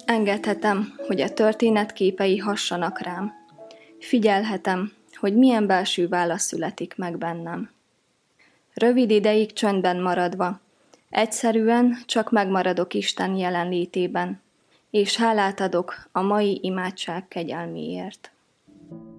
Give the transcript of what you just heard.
Engedhetem, hogy a történet képei hassanak rám. Figyelhetem, hogy milyen belső válasz születik meg bennem. Rövid ideig csöndben maradva, egyszerűen csak megmaradok Isten jelenlétében, és hálát adok a mai imádság kegyelméért.